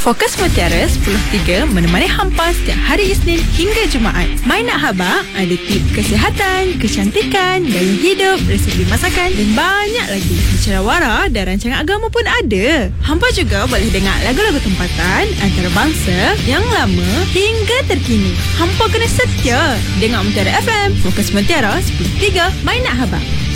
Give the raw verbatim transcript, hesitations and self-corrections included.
Fokus Mutiara sepuluh tiga menemani hampa setiap hari Isnin hingga Jumaat. My Nak Habaq ada tips kesihatan, kecantikan, gaya hidup, resepi masakan dan banyak lagi. Bicara wara dan rancangan agama pun ada. Hampa juga boleh dengar lagu-lagu tempatan antarabangsa yang lama hingga terkini. Hampa kena setia dengar Mutiara F M. Fokus Mutiara sepuluh tiga My Nak Habaq.